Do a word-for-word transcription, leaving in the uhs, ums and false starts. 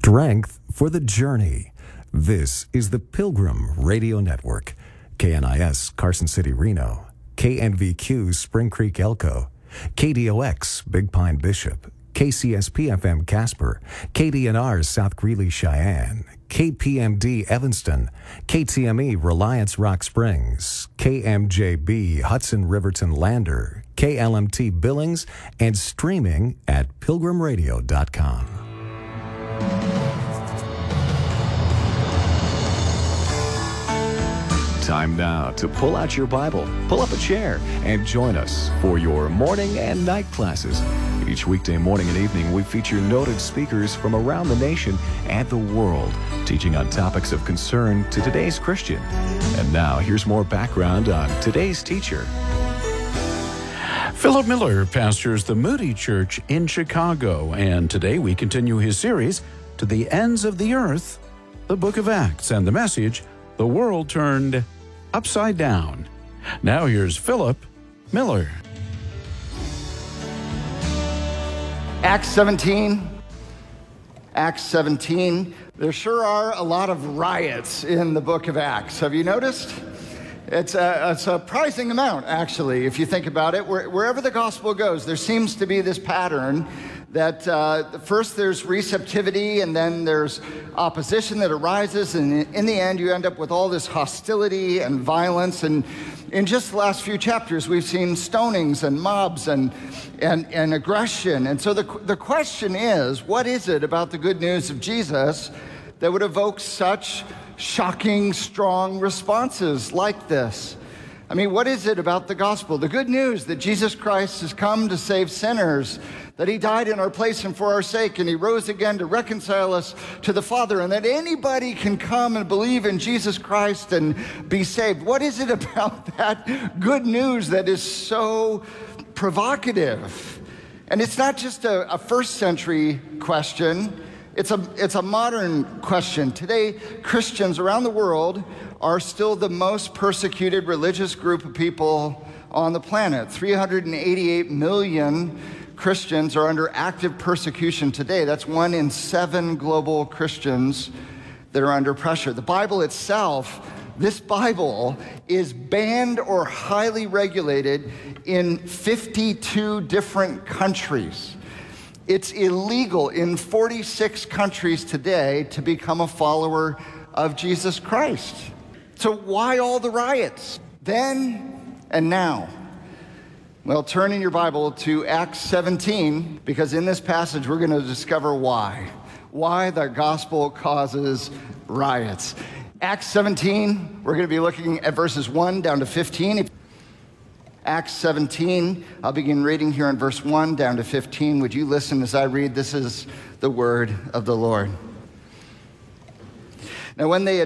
Strength for the journey. This is the Pilgrim Radio Network. K N I S Carson City, Reno. K N V Q Spring Creek, Elko. K D O X Big Pine, Bishop. K C S P F M Casper. K D N R South Greeley, Cheyenne. K P M D Evanston. K T M E Reliance Rock Springs. K M J B Hudson Riverton Lander. K L M T Billings, and streaming at pilgrim radio dot com. Time now to pull out your Bible, pull up a chair, and join us for your morning and night classes. Each weekday morning and evening, we feature noted speakers from around the nation and the world, teaching on topics of concern to today's Christian. And now, here's more background on today's teacher. Philip Miller pastors the Moody Church in Chicago, and today we continue his series, To the Ends of the Earth, the Book of Acts, and the message, The World Turned Upside Down. Now here's Philip Miller. Acts seventeen. Acts seventeen. There sure are a lot of riots in the book of Acts. Have you noticed? It's a, a surprising amount, actually, if you think about it. Where, wherever the gospel goes, there seems to be this pattern that uh, first there's receptivity, and then there's opposition that arises, and in the end you end up with all this hostility and violence. And in just the last few chapters, we've seen stonings and mobs and and, and aggression. And so the, the question is, what is it about the good news of Jesus that would evoke such shocking, strong responses like this? I mean, what is it about the gospel? The good news that Jesus Christ has come to save sinners, that he died in our place and for our sake, and he rose again to reconcile us to the Father, and that anybody can come and believe in Jesus Christ and be saved. What is it about that good news that is so provocative? And it's not just a, a first century question. It's a, it's a modern question. Today, Christians around the world are still the most persecuted religious group of people on the planet. three hundred eighty-eight million Christians are under active persecution today. That's one in seven global Christians that are under pressure. The Bible itself, this Bible, is banned or highly regulated in fifty-two different countries. It's illegal in forty-six countries today to become a follower of Jesus Christ. So why all the riots then and now? Well, turn in your Bible to Acts seventeen, because in this passage we're going to discover why. Why the gospel causes riots. Acts seventeen, we're going to be looking at verses one down to fifteen. Acts seventeen, I'll begin reading here in verse one down to fifteen. Would you listen as I read? This is the word of the Lord. Now when they had